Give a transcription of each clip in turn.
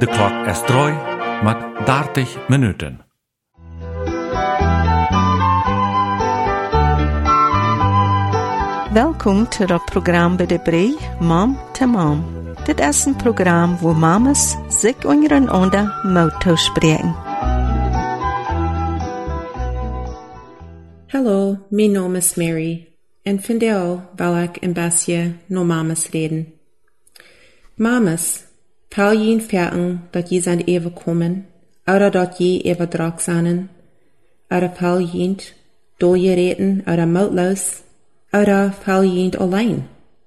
De klok is 3 met 30 minuten. Welkom to het programma bij de Brei, Mom to Mom. Dit is een programma waar mamas zich ondereinander moeten spreken. Hallo, mijn naam is Mary en vandaag wil ik een beetje naar mamas reden. Mamas, wil je verten dat je zijn even komen, oder dat je even drak zijn, oder wil je door je reden, oder moutloos, oder wil je allein?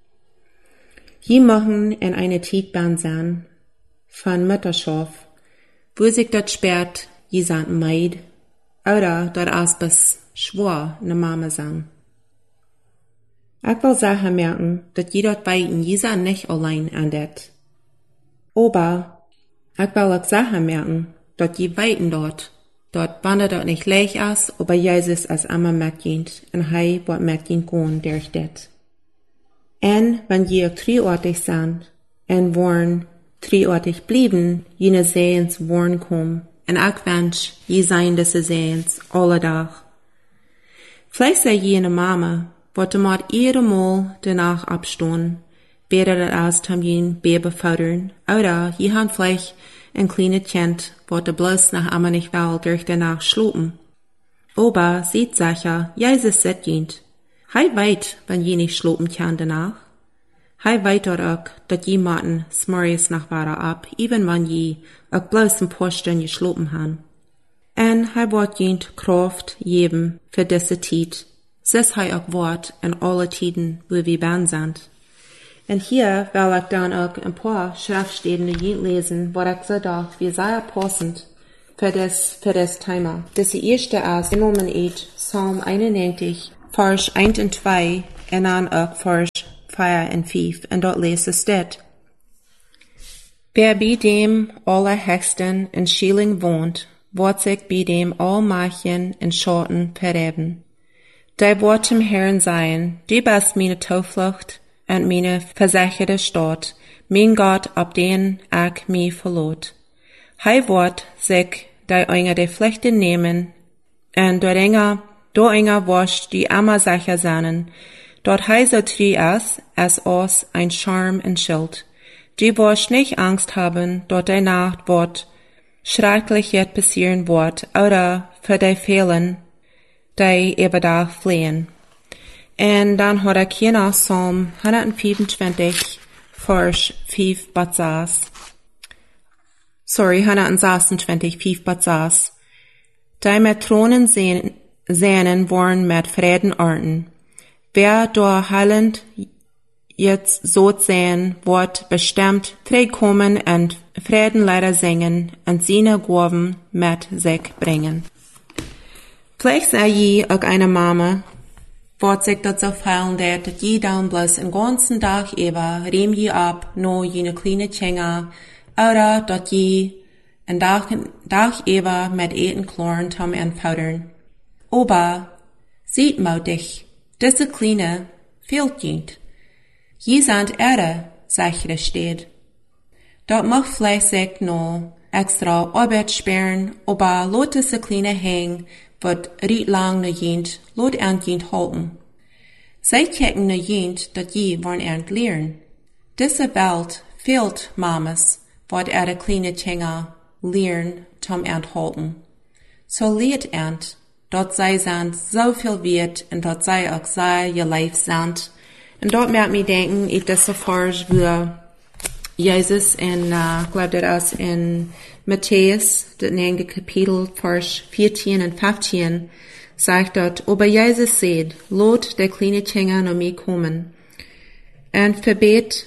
Je mogen in eine Tiefbahn sein, von Mutterschaft, wo sich dat sperrt, je zijn meid, oder dat asbes schwor ne Mama sein. Ich will sagen merken, dat je dort weiten, je zijn nicht allein an det. Aber ich will auch sagen merken, dat je weiten dort wandert dort nicht leicht aus, aber Jesus als immer mitgehend, und hei wird mitgehend gehen durch det. En wenn je auch trieortig sind, en wollen trieortig blieben, jene Sehens wollen kommen, en ich wünsch, je sein diese Sehens alle Tag. Vielleicht sei jene Mama, wird mat ihre Mal danach abstoßen, weder das aus tam jen Baby fördern, oder je han vielleicht ein kleines Kind, wird bloß nach einmal nicht will durch danach schlupen. Aber sieht sicher, Jesus sieht jent. Hei weit, wenn je nicht schlupen kann danach. Hei weit dort auch, dat jemanden smorries nach weiter ab, even wenn je auch bloß ein paar Stunden geschlupen han. En hei wird jent Kraft geben für diese Zeit. Sis hei auch Wort in alle Tiden, wo wir ben sind. En hier will ich dann auch ein paar Schriftstellen jent lesen, wo ich so dacht, wie sehr passend für das Thema. Das erste ist genommen ist Psalm 91, Vers 1 und 2, und dann auch Vers 4 und 5, und dort lese es steht. Wer bei dem Allerhöchsten in Schilling wohnt, wird sich bei dem Allmächtigen in Schatten verreben. Der wird zum Herrn sein, du bist meine Zuflucht und meine versicherte Stadt, mein Gott, ab den ich mich verlot. Hei wird sich der Enger der Pflichten nehmen, und der Enger wascht die immer sicher sein, dort hei so treu ist, als aus ein Charme und Schild. Du wirst nicht Angst haben, dort der Nacht wird schreckliches passieren wird, oder für die Fehlen, die überdach fliehen. Und dann hat hier noch Psalm 125, Vers 5 bis 6. 126, 5 bis 6. Die mit Thronen sehnen wollen mit Frieden orten. Wer durch heilend jetzt so sehen, wird bestimmt kommen und Frieden leider singen und seine Gaben mit sich bringen. Vielleicht sei je auch eine Mama, wird sich das so fallen, dass je dann bloß den ganzen Tag über riem je ab, nur jene kleine Kinder, oder dass je einen Tag über mit eten kloren tom und powdern. Aber, sieht mutig, diese kleine fehlt jent. Je sind Erde, sichere steht. Dort mag vielleicht sich noch extra Arbeit sperren, aber lot diese kleine hängen, wird riet lang ne jent, lot ernst jent halten. Zij kijken ne jent, dat je wollen ernst lehren. Diese Welt fehlt Mamas, wird ihre kleine Kinder lehren, zum ernst halten. So lehrt ernst, dort sei sind so viel wert, und dort sei auch sei ihr Life sind. Und dort merkt mich denken, ich das so Vers, wo Jesus in, glaub das in Matthäus, das 9. Kapitel, Vers 14 und 15, sagt dort, aber Jesus sagt, lot der kleine Kinder noch mir kommen. Und verbet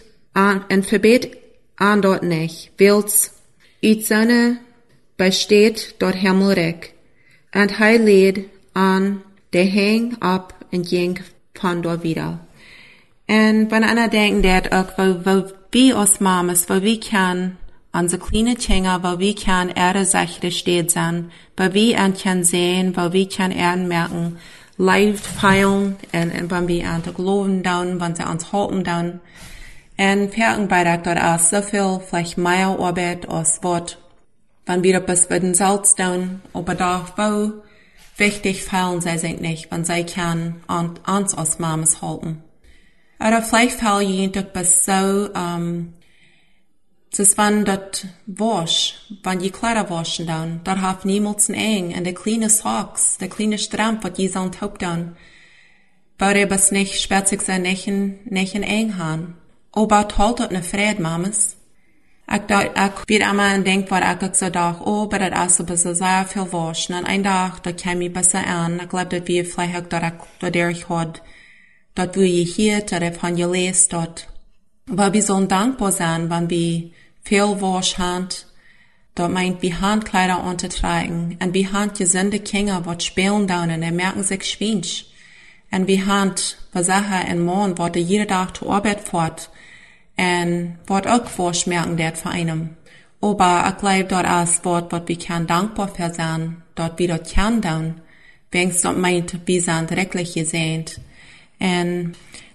an dort nicht, weil's it seine besteht dort Himmelreich. Und hei lädt an, der häng ab und ging von dort wieder. Und wenn einer denken, dat auch, wo wir als Mamas, wo wir kann, unsere kleine Kinder, wo wir kann Erde sichere steht sein, wo wir an kann sehen, wo wir kann Erden merken, live feilen, und wenn wir an der Glauben down, wenn sie uns halten down. En Ferken beitragt dort aus so viel, vielleicht mehr Arbeit als Wort. Wenn wir etwas mit dem Salz tun, aber doch wo wichtig fallen sie sich nicht, wenn sie kann uns als Mamas halten. Oder vielleicht fallen ihnen etwas so, es ist wenn das wasch, wenn die Kleider waschen dann, dort hat niemals ein eng, und die kleine Socks, die kleine Stramp, was die sollen Haupt dann, weil etwas nicht spätzig sein, nicht ein eng haben. Aber halt dort ne Fried, Mamas. Ich bin immer und denk, was ich so dachte, aber das ist so bisschen sehr viel waschen. Und ein Tag, da kam ich besser an. Ich glaube, dass wir vielleicht dort ich hat, dort wo ich hier, dort ich von gelesen, dort. Aber wir sollen dankbar sein, wenn wir viel Wasch haben. Dort meint wir Handkleider untertragen. Und wir haben gesunde Kinder, die spielen da und merken sich schwinsch. Und wir haben Sachen in Morgen, wo jeden Tag zur Arbeit fährt. Und wird auch Wasch merken, dort für einen. Aber ich glaube, dort ist was wir kann dankbar für sein, dort wir dort kann dann. Wenn's dort meint, wir sind wirklich gesehen. Und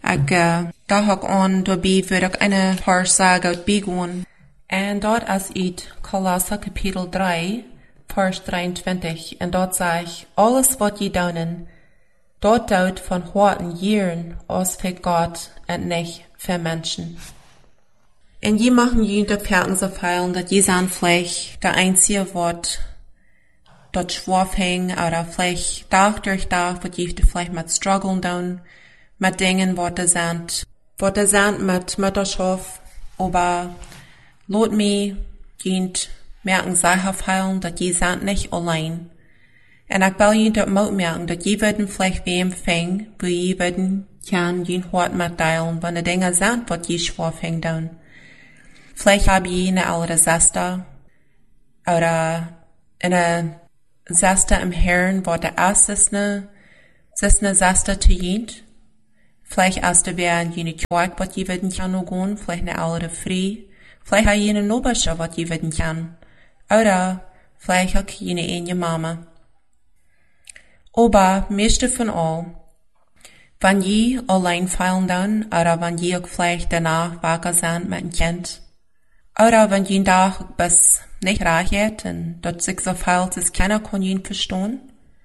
da hock an, dabei würde ich eine paar Sagen beginnen. Und dort ist es Kolosser Kapitel 3, Vers 23. Und dort sage ich, alles was je tun, dort tut von Horten Jahren aus für Gott und nicht für Menschen. Und je machen jede Pferden so feilen, dass je sind vielleicht der einzige Wort dort schwarf hängen, oder vielleicht Tag durch Tag, wird je vielleicht mit strugglen down, mit Dingen, wo der sind mit der Schaff, aber lot mir jent merken Sachen feilen, dass je sind nicht allein. Und ich will jent dort merken, dass je würden vielleicht wem fängen, wo je würden kann jen Hort mitteilen, wenn die Dinge sind, was je schwarf hängen down. Vielleicht habe ich eine ältere Schwester oder eine Schwester im Herrn, wo der erste ist eine Schwester zu jent. Vielleicht erste wäre jene Quark, was je werden kann noch gehen, vielleicht eine ältere Free. Vielleicht habe ich eine Nobelsche, was je werden kann. Oder vielleicht auch jene Mama. Aber meiste von all, wenn je allein fallen dann, oder wenn je auch vielleicht danach wacker sind mit einem Kind, oder wenn je da bis nicht reich hat und dort sich so fehlt, dass keiner kann ihn verstehen,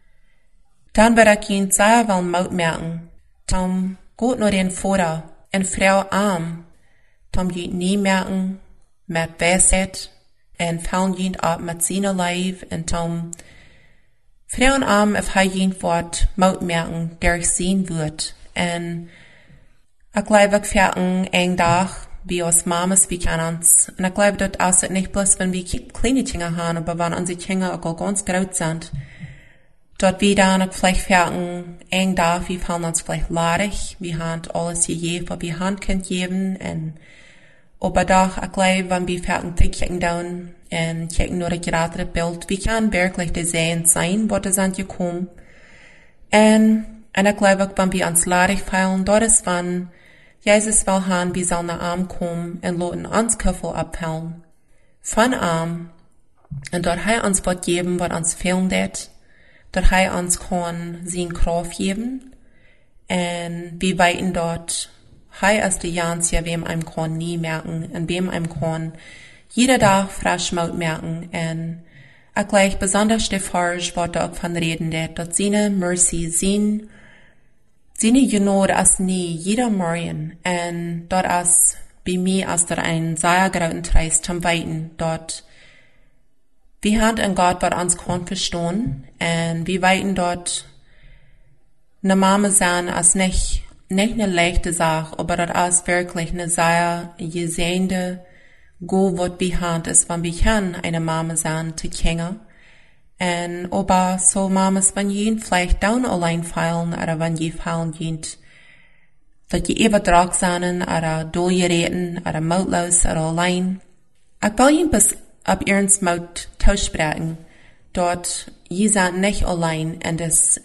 dann wird ich ihn sehr wohl Mut merken, Tom gut nur den Vater und Frau arm, Tom ihn nie merken, mit Weisheit, und fallen ihn ab mit seiner Leib, und Tom Frauen arm, if hij ihn Wort Mut merken, der ich sehen wird, und ich glaube, ich fertig ein Tag, wie aus Mamas, wie kann uns. Und ich glaube, dort ist nicht bloß, wenn wir kleine Kinder haben, aber wenn unsere Kinder auch ganz groß sind. Dort wir dann vielleicht fertig ein Tag, wir fallen uns vielleicht ladig, wir haben alles gegeben, was wir Hand können geben, und aber doch, ich glaube, wenn wir fertig kicken down, und kicken nur ein gerade Bild, wir können wirklich die Sehen sein, wo das sind gekommen. Und ich glaube, wenn wir uns ladig fallen, dort ist, wenn Jesus will haben, wir sollen nach Arm kommen und loten uns Köffel abhellen. Von Arm. Und dort hat uns was geben, was uns fehlen wird. Dort hat uns kann sein Kraft geben. Und wir weiten dort, hat ist die Jans, ja, wem einem kann nie merken, und wem einem kann jeder Tag frisch Mut merken. Und ich gleich besonders die Farge, was da auch von reden wird, dort seine Mercy, seine Genode als nie, jeder Morgen, und dort als bei mir als der ein sehr großen Treis zum Weiten, dort wir haben in Gott, was uns kann verstehen, und wir weiten dort eine Mama sein als nicht eine leichte Sache, aber dort ist wirklich eine sehr gesehnte Go, was wir haben, ist, wenn wir können eine Mama sein, zu Kinder. Und aber so Mamas, wenn jen vielleicht down allein fallen, oder wenn je fallen jent, dass je übertrag sind, oder durchgereden, oder mutlos, oder allein. Ich will jen bis ab ihrens Mut tauschsprechen, dort je sind nicht allein in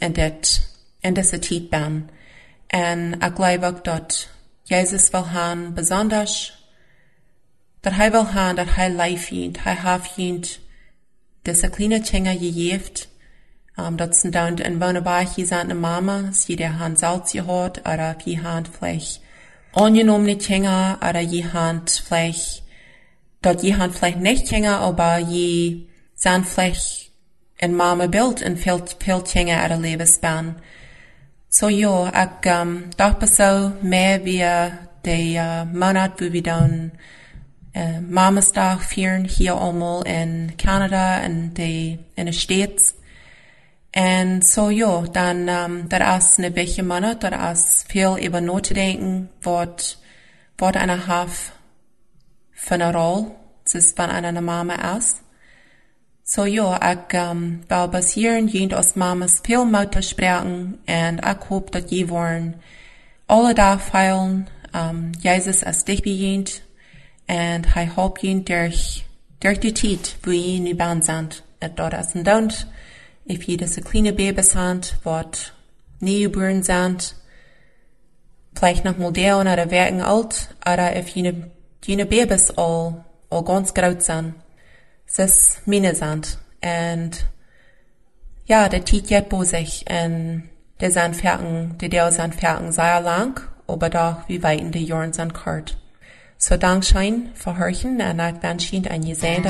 dieser Tiefbahn. Und ich glaube auch, dass Jesus will haben, besonders, dass er will haben, dass er life jent, er hat jent, diese kleine Kinder gegeben, dort sind dann in Wunderbar, hier sind eine Mama, sie der Hand Salz gehört, oder die Hand vielleicht angenommene Kinder, oder jemand vielleicht, dort jemand vielleicht nicht Kinder, aber je sind vielleicht ein Mama Bild in viel Kinder oder Lebensbahn. So ja, ich dachte so mehr wie der Monat, wo wir dann Mamastag feiern hier einmal in Kanada in den States. Und so ja, dann das ist eine wichtige Monat, das ist viel über nachzudenken, was eine Haf für eine Rolle ist, wenn eine Mama ist. So ja, ich will bis hierhin jent aus Mamas viel Mutter sprechen und ich hoffe, dass je wollen alle da feilen, Jesus als dich bejent und ich hoffe jent durch die Zeit, wo je nu band sind. Und dort ist ein Don't, if je das kleine Babys sind, was nie geboren sind, vielleicht noch mal der oder werden alt, oder if jene Babys all ganz groß sind. Es ist meine sind. Und ja, der Tiet geht bei sich. Und der sind fertig sehr lang, aber doch wie weit in die Jahren sind kort. So Dankeschön für Hörchen und ich wünsche Ihnen eine gesegnete